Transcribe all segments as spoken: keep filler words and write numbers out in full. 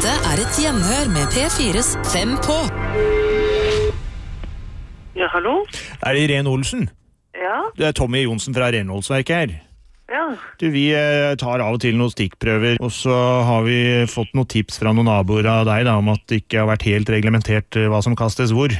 Dette er et gjenhør med P fires Fem på. Ja, hallo? Er det Irene Olsen? Ja? Det er Tommy Jonsen fra renholdsverket her. Ja. Du, vi eh, tar av og til noen stikkprøver, og så har vi fått noen tips fra noen naboer av deg da, om at det ikke har vært helt reglementert eh, hva som kastes hvor.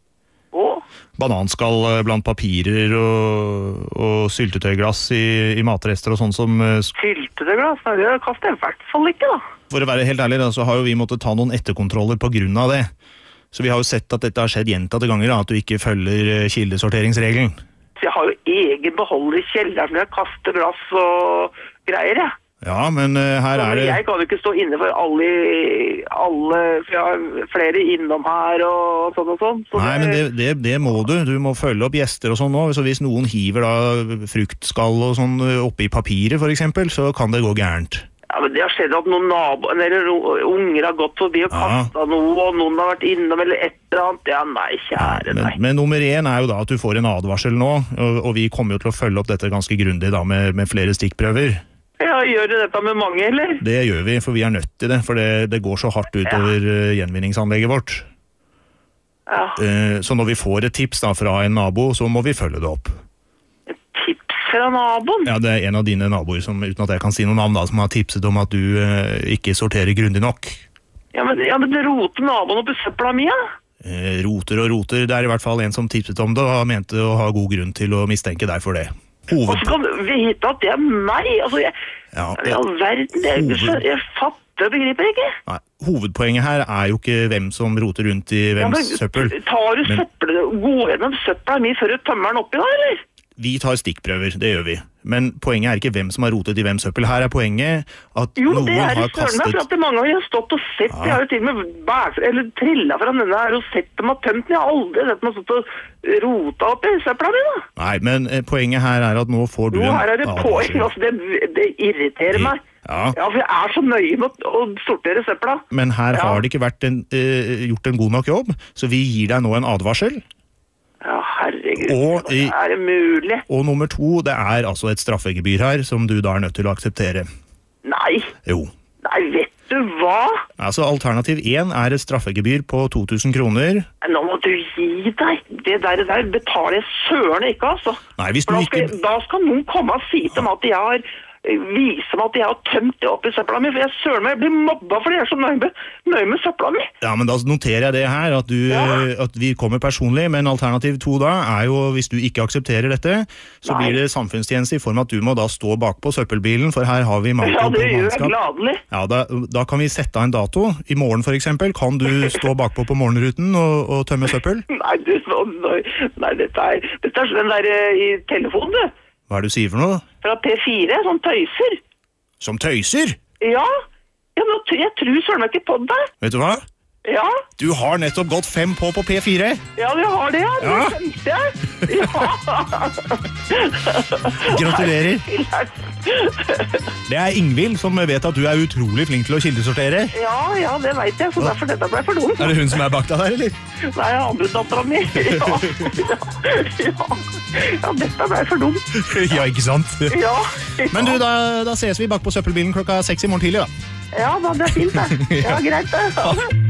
Å? Bananskall eh, blant papirer og, og syltetøyglass i, i matrester og sånn som... Eh, Syltetøyglass? Nei, det kaster jeg i hvert fall ikke, da. For å være helt ærlig, da, så har jo vi måttet ta noen etterkontroller på grunn av det. Så vi har jo sett at dette har skjedd gjentatte ganger, da, at du ikke følger eh, kildesorteringsregelen. Jeg har jo egen beholder i kjelleren når jeg kaster glass og greier, jeg. Ja, men uh, her er det... Jeg kan jo ikke stå inne for alle, alle, for jeg har flere innom her og sånn og sånn. Så Nei, men det, det, det må du. Du må følge opp gjester og sånn nå. Så hvis noen hiver da fruktskall og sånn oppe i papiret for eksempel, så kan det gå gærent. Ja, men det har skjedd at noen naboer, eller unger har gått forbi og Ja. kastet noe, og noen har vært innom, eller et eller annet. Ja, nei, kjære, nei. Men, men nummer én er jo da at du får en advarsel nå, og, og vi kommer jo til å følge opp dette ganske grundig da med, med flere stikkprøver. Ja, gjør du dette med mange, eller? Det gjør vi, for vi er nødt til det, for det, det går så hardt utover ja. gjenvinningsanlegget vårt. Ja. Eh, Så når vi får et tips da fra en nabo, så må vi følge det opp. Et tips fra naboen? Ja, det er en av dine naboer, som, uten at jeg kan si noen navn da, som har tipset om at du eh, ikke sorterer grundig nok. Ja, men, ja, men det roter naboen opp i søpla mi, ja? Eh, roter og roter, det er i hvert fall en som tipset om det, og mente å ha god grunn til å mistenke deg for det. Og så kan du vite at det er meg, altså jeg... Ja, I all verden, jeg, hoved... jeg fatter og begriper ikke. Nei, hovedpoenget her er jo ikke hvem som roter rundt i hvems Ja, men, søppel. Tar du men... søppel, går gjennom søppla mi før du tømmer den oppi da, eller? Vi tar stikkprøver, det gjør vi. Men poenget er ikke hvem som har rotet i hvem søppel. Her er poenget at jo, noen har kastet... Jo, det er det søren, for at mange har jo stått og sett, ja. Jeg har jo til og med bært, eller trillet fra denne her og sett dem har tømt, jeg har aldri sett dem har stått og rota opp i søppla mi da. Nei, men eh, poenget her er at nå får du jo, en... Jo, her er det poeng, altså, det, det irriterer meg. Ja. Ja, for jeg er så nøye med å sortere søppla. Men her ja. har det ikke vært en, eh, gjort en god nok jobb, så vi gir deg nå en advarsel. Ja, herregud, og, i, er det mulig? Og nummer to, det er altså et straffegebyr her, som du da er nødt til å akseptere. Nei. Jo. Nei, vet du hva? Altså, alternativ én er et straffegebyr på to tusen kroner. Nå må du gi deg. Det der, der betaler jeg søren ikke, altså. Nei, hvis du da, ikke... skal, da skal noen komme og si til meg at jeg har... vise meg at jeg har tømt det opp i søppla mi, for jeg søren meg, jeg blir mobba fordi jeg er så nøye med, nøye med søppla mi. Ja, men da noterer jeg det her, at, du, ja. at vi kommer personlig, men alternativ to da er jo, hvis du ikke aksepterer dette, så Nei. Blir det samfunnstjeneste i form av at du må da stå bak på søppelbilen, for her har vi mannskap. Ja, det gjør jeg gladelig. Ja, da, da kan vi sette av en dato. I morgen for eksempel, kan du stå bakpå på morgenruten og, og tømme søppel? Nei, du, så, nei, dette er, dette er den der i telefonen, du. Hva er det du sier for noe? Fra P fire, som tøyser. Som tøyser? Ja, ja men jeg tror søren ikke på deg. Vet du hva? Ja. Du har nettopp gått fem på på P fire. Ja, vi har det, ja. Ja. Det skjønte jeg. Ja. Gratulerer. Det er Ingvild som vet at du er utrolig flink til å kildesortere. Ja, ja, det vet jeg, så derfor dette ble for dumt. Er det hun som er bak deg der, eller? Nei, andre datteren min. Ja, ja, ja. Ja, dette ble for dumt. Ja, ikke sant? Ja. Ja. Men du, da, da ses vi bak på søppelbilen klokka seks i morgen tidlig, da. Ja, da, det er fint, det. Ja, greit det.